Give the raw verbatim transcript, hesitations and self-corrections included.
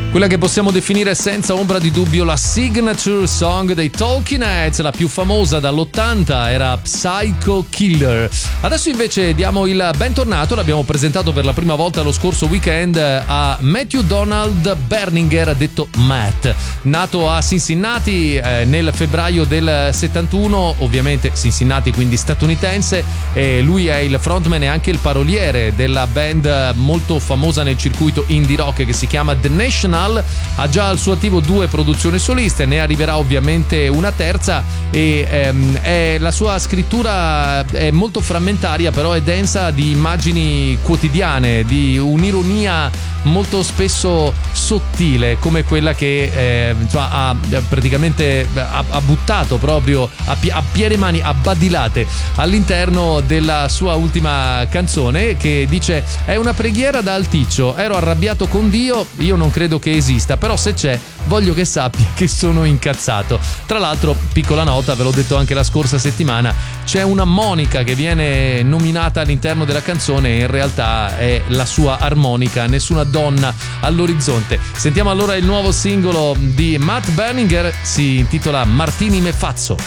Quella che possiamo definire senza ombra di dubbio la signature song dei Talking Heads, la più famosa dall'ottanta era Psycho Killer. Adesso invece diamo il bentornato, l'abbiamo presentato per la prima volta lo scorso weekend, a Matthew Donald Berninger, detto Matt. Nato a Cincinnati eh, nel febbraio del settantuno, ovviamente Cincinnati quindi statunitense, e lui è il frontman e anche il paroliere della band molto famosa nel circuito indie rock che si chiama The National. Ha già al suo attivo due produzioni soliste, ne arriverà ovviamente una terza, e ehm, è, la sua scrittura è molto frammentaria, però è densa di immagini quotidiane, di un'ironia molto spesso sottile, come quella che eh, insomma, ha praticamente ha, ha buttato proprio a, a piede mani, a badilate all'interno della sua ultima canzone, che dice: è una preghiera da alticcio, ero arrabbiato con Dio, io non credo che esista, però se c'è voglio che sappia che sono incazzato. Tra l'altro, piccola nota, ve l'ho detto anche la scorsa settimana, c'è una monica che viene nominata all'interno della canzone e in realtà è la sua armonica, nessuna donna all'orizzonte. Sentiamo allora il nuovo singolo di Matt Berninger, si intitola Martini me fazzo.